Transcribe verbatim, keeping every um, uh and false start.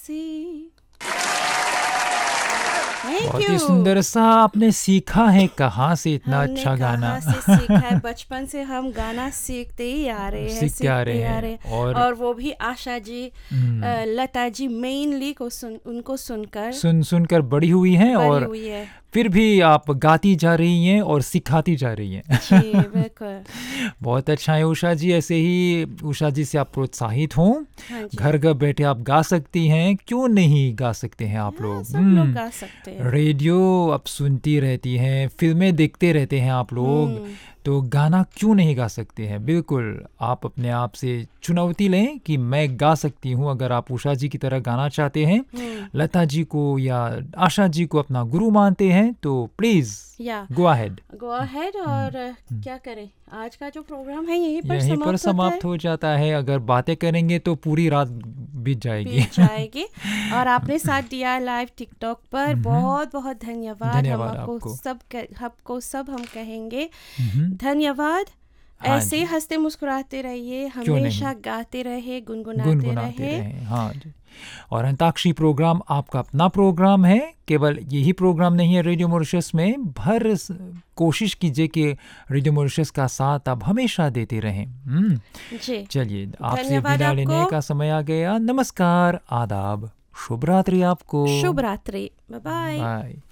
से। थैंक बहुत ही यू। सुंदर सा आपने सीखा है, कहाँ से इतना हमने अच्छा गाना कहाँ से सीखा है? बचपन से हम गाना सीखते ही आ रहे हैं, सीखते आ रहे सीखते आ हैं। रहे हैं। और, और वो भी आशा जी, हम्म, अ, लता जी मेनली को सुन उनको सुनकर सुन सुनकर बड़ी हुई हैं बड़ी और हुई है। फिर भी आप गाती जा रही हैं और सिखाती जा रही हैं। जी बिल्कुल। बहुत अच्छा है उषा जी, ऐसे ही उषा जी से आप प्रोत्साहित हों। हाँ जी, घर घर बैठे आप गा सकती हैं, क्यों नहीं गा सकते हैं आप हाँ, लोग। सब लोग हम्म, गा सकते हैं। रेडियो आप सुनती रहती हैं, फिल्में देखते रहते हैं आप लोग, हम्म, तो गाना क्यों नहीं गा सकते हैं। बिल्कुल आप अपने आप से चुनौती लें कि मैं गा सकती हूँ। अगर आप उषा जी की तरह गाना चाहते हैं, हम्म, लता जी को या आशा जी को अपना गुरु मानते हैं, तो प्लीज़ या गो अहेड। Go ahead. और अ, क्या करें, आज का जो प्रोग्राम है यहीं पर यहीं पर समाप्त होता है, समाप्त हो जाता है। अगर बातें करेंगे तो पूरी रात बीत जाएगी। बीत जाएगी। और आपने साथ दिया लाइव टिकटॉक पर, बहुत बहुत धन्यवाद। हम धन्यवाद आपको आपको। सब आपको सब हम कहेंगे हम्म, धन्यवाद। हाँ ऐसे जी, हंसते मुस्कुराते रहिए, क्यों नहीं, हमेशा गाते रहे, गुनगुनाते गुनगुनाते रहे। रहें। हाँ जी। और अंताक्षरी प्रोग्राम आपका अपना प्रोग्राम है, केवल यही प्रोग्राम नहीं है रेडियो मॉरिशस में। भर स- कोशिश कीजिए कि रेडियो मॉरिशस का साथ आप हमेशा देते रहें। हम्म, जी चलिए आपसे धन्यवाद विदा आपको। लेने का समय आ गया। नमस्कार, आदाब, शुभ रात्रि आपको। शुभ रात्रि, बाय बाय। बाय।